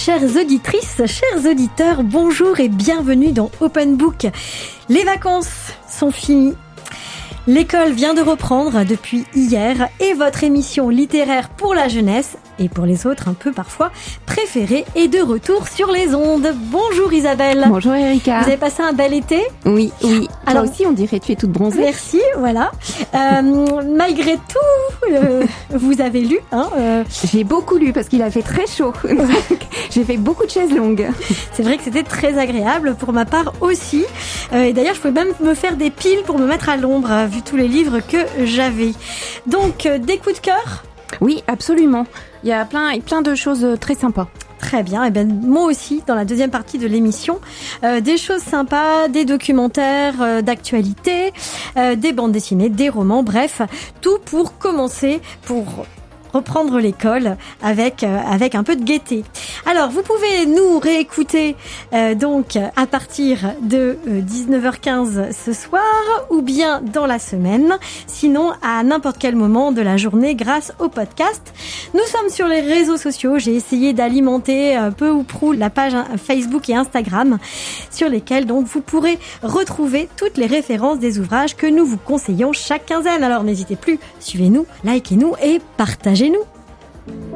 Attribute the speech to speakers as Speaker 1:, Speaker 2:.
Speaker 1: Chères auditrices, chers auditeurs, bonjour et bienvenue dans Open Book. Les vacances sont finies. L'école vient de reprendre depuis hier et votre émission littéraire pour la jeunesse et pour les autres un peu parfois préférée est de retour sur les ondes. Bonjour Isabelle.
Speaker 2: Bonjour Erika.
Speaker 1: Vous avez passé un bel été ?
Speaker 2: Oui.
Speaker 1: Alors,
Speaker 2: toi aussi on dirait tu es toute bronzée.
Speaker 1: Merci, voilà. Malgré tout, vous avez lu
Speaker 2: J'ai beaucoup lu parce qu'il a fait très chaud. J'ai fait beaucoup de chaises longues.
Speaker 1: C'est vrai que c'était très agréable pour ma part aussi. Et d'ailleurs, je pouvais même me faire des piles pour me mettre à l'ombre, vu tous les livres que j'avais. Donc, des coups de cœur ?
Speaker 2: Oui, absolument. Il y a plein de choses très sympas.
Speaker 1: Très bien, et bien moi aussi, dans la deuxième partie de l'émission, des choses sympas, des documentaires d'actualité, des bandes dessinées, des romans, bref, tout pour commencer, pour reprendre l'école avec un peu de gaieté. Alors, vous pouvez nous réécouter donc à partir de 19h15 ce soir ou bien dans la semaine, sinon à n'importe quel moment de la journée grâce au podcast. Nous sommes sur les réseaux sociaux. J'ai essayé d'alimenter peu ou prou la page Facebook et Instagram sur lesquelles donc vous pourrez retrouver toutes les références des ouvrages que nous vous conseillons chaque quinzaine. Alors n'hésitez plus, suivez-nous, likez-nous et partagez-nous.